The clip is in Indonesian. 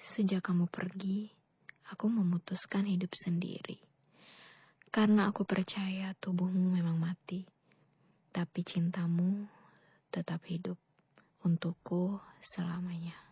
Sejak kamu pergi, aku memutuskan hidup sendiri. Karena aku percaya tubuhmu memang mati, tapi cintamu tetap hidup untukku selamanya.